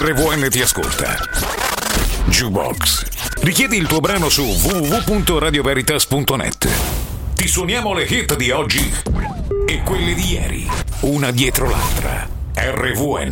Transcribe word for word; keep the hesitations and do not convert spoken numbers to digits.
R V N ti ascolta. Jukebox. Richiedi il tuo brano su w w w punto radio veritas punto net. Ti suoniamo le hit di oggi e quelle di ieri, una dietro l'altra. R V N.